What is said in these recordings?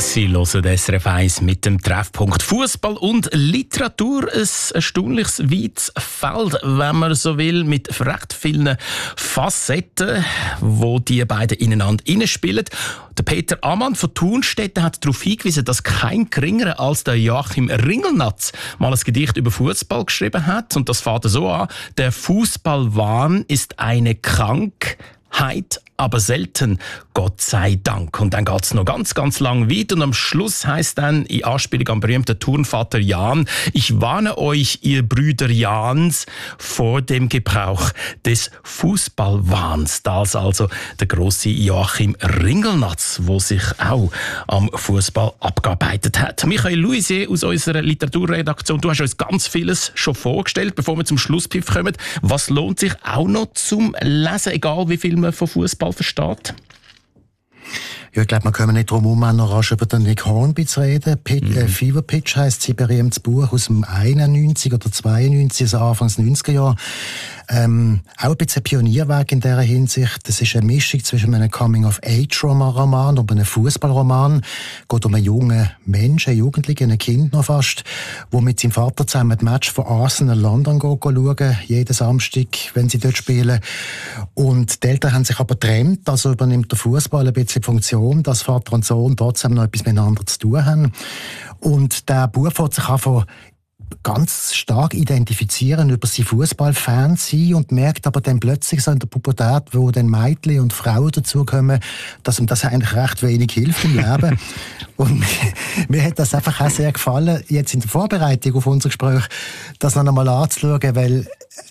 Sie hören SRF 1 mit dem Treffpunkt Fußball und Literatur. Ein erstaunliches weites Feld, wenn man so will, mit recht vielen Facetten, wo die beiden ineinander hineinspielen. Der Peter Ammann von Thunstetten hat darauf hingewiesen, dass kein geringerer als der Joachim Ringelnatz mal ein Gedicht über Fußball geschrieben hat. Und das fängt so an: Der Fußballwahn ist eine Krankheit, aber selten, Gott sei Dank. Und dann geht es noch ganz, ganz lang weiter. Und am Schluss heisst dann, in Anspielung am berühmten Turnvater Jan: Ich warne euch, ihr Brüder Jans, vor dem Gebrauch des Fußballwahns. Das also der grosse Joachim Ringelnatz, der sich auch am Fußball abgearbeitet hat. Michael Louisier aus unserer Literaturredaktion, du hast uns ganz vieles schon vorgestellt, bevor wir zum Schlusspfiff kommen. Was lohnt sich auch noch zum Lesen, egal wie viel man von Fußball versteht? Ja, ich glaube, wir kommen nicht drum herum, auch noch rasch über den Nick Hornby zu reden. Fever Pitch heisst sein berühmtes Buch aus dem 91 oder 92, also Anfangs 90er Jahre. Auch ein bisschen Pionierwerk in dieser Hinsicht. Das ist eine Mischung zwischen einem Coming-of-Age-Roman und einem Fußballroman. Es geht um einen jungen Menschen, einen Jugendlichen, ein Kind noch fast, der mit seinem Vater zusammen das Match von Arsenal London schauen, jeden Samstag, wenn sie dort spielen. Und die Eltern haben sich aber getrennt, also übernimmt der Fußball ein bisschen die Funktion, dass Vater und Sohn trotzdem noch etwas miteinander zu tun haben. Und der Bub fängt sich einfach ganz stark identifizieren über seine Fußballfans sein und merkt aber dann plötzlich so in der Pubertät, wo dann Mädchen und Frauen dazukommen, dass ihm das eigentlich recht wenig hilft im Leben. Und mir hat das einfach auch sehr gefallen, jetzt in der Vorbereitung auf unser Gespräch, das noch einmal anzuschauen, weil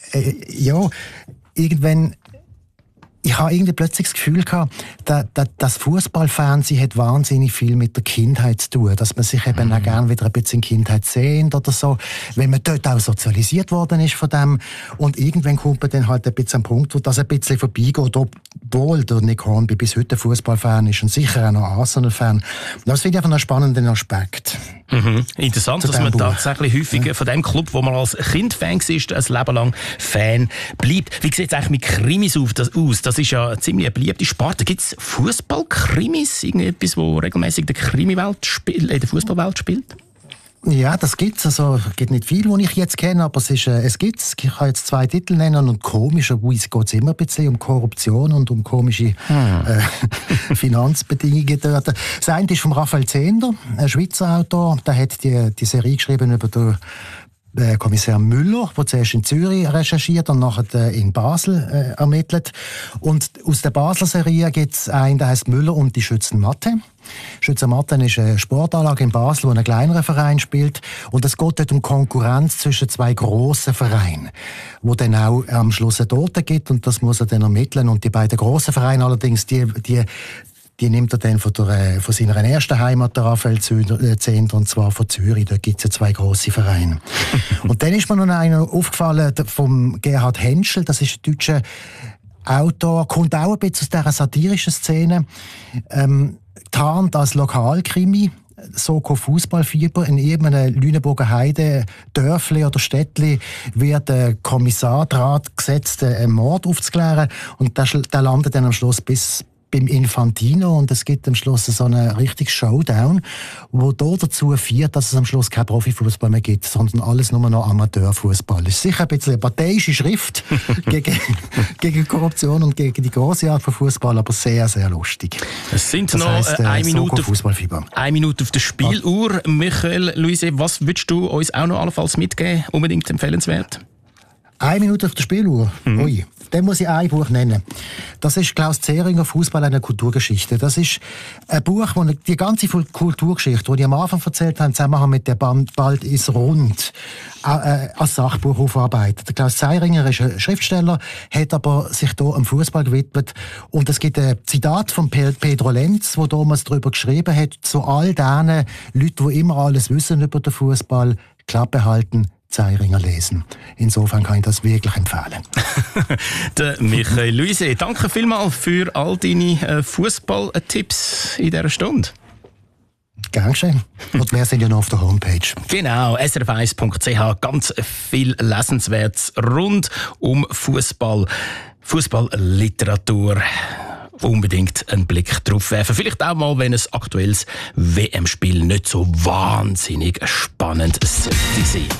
irgendwann ich habe irgendwie plötzlich das Gefühl gehabt, das Fußballfernsehen hat wahnsinnig viel mit der Kindheit zu tun, dass man sich eben auch gerne wieder ein bisschen in Kindheit sehnt oder so, wenn man dort auch sozialisiert worden ist von dem. Und irgendwann kommt man dann halt ein bisschen am Punkt, wo das ein bisschen vorbeigeht, obwohl der Nick Hornby bis heute Fußballfan ist und sicher auch noch Arsenal-Fan. Das finde ich einfach einen spannenden Aspekt. Interessant, dass man tatsächlich häufig von dem Club, wo man als Kind Fan war, ein Leben lang Fan bleibt. Wie sieht es eigentlich mit Krimis aus? Das ist ja eine ziemlich beliebte Sparte. Gibt es Fußball-Krimis? Irgendetwas, wo regelmäßig in der Fußballwelt spielt? Ja, das gibt's. Also, es gibt nicht viel, was ich jetzt kenne, aber es gibt's. Ich kann jetzt 2 Titel nennen und komischerweise geht es immer ein bisschen um Korruption und um komische Finanzbedingungen dort. Das eine ist von Raphael Zehnder, ein Schweizer Autor. Der hat die Serie geschrieben über den Kommissar Müller, der zuerst in Zürich recherchiert und nachher in Basel ermittelt. Und aus der Basler Serie gibt es einen, der heisst Müller und die Schützenmatte. Schützenmatte ist eine Sportanlage in Basel, wo ein kleinerer Verein spielt. Und es geht dort um Konkurrenz zwischen 2 grossen Vereinen, wo dann auch am Schluss eine Tote gibt. Und das muss er dann ermitteln. Und die beiden grossen Vereine allerdings, die nimmt er dann von seiner ersten Heimat, der Raphael Zehnder, und zwar von Zürich. Da gibt es ja 2 grosse Vereine. Und dann ist mir noch einer aufgefallen, vom Gerhard Henschel, das ist ein deutscher Autor, kommt auch ein bisschen aus dieser satirischen Szene, tarnt als Lokalkrimi, Soko Fußballfieber. In irgendeinem Lüneburger Heide, Dörfli oder Städtli wird der Kommissar Draht gesetzt, einen Mord aufzuklären. Und der landet dann am Schluss bis beim Infantino und es gibt am Schluss so einen richtigen Showdown, wo dazu führt, dass es am Schluss kein Profifußball mehr gibt, sondern alles nur noch Amateurfußball. Es ist sicher ein bisschen eine parteiische Schrift gegen Korruption und gegen die grosse Art von Fußball, aber sehr, sehr lustig. Es sind noch 1 Minute auf der Spieluhr. Michael Louisier, was würdest du uns auch noch allenfalls mitgeben? Unbedingt empfehlenswert? 1 Minute auf der Spieluhr? Ui. Dann muss ich ein Buch nennen. Das ist Klaus Zehringer, Fußball eine Kulturgeschichte. Das ist ein Buch, wo die ganze Kulturgeschichte, die ich am Anfang erzählt habe, zusammen mit der Bald ist rund, als Sachbuch aufarbeitet. Der Klaus Zehringer ist ein Schriftsteller, hat aber sich hier am Fußball gewidmet. Und es gibt ein Zitat von Pedro Lenz, der damals darüber geschrieben hat, zu all diesen Leuten, die immer alles wissen über den Fußball, Klappe halten, Zehringer lesen. Insofern kann ich das wirklich empfehlen. Der Michael Louisier, danke vielmals für all deine Fußballtipps in dieser Stunde. Gern geschehen. Und wir sind ja noch auf der Homepage. Genau, srf1.ch. Ganz viel Lesenswertes rund um Fußball, Fußballliteratur. unbedingt einen Blick drauf werfen. Vielleicht auch mal, wenn ein aktuelles WM-Spiel nicht so wahnsinnig spannend sollte sein.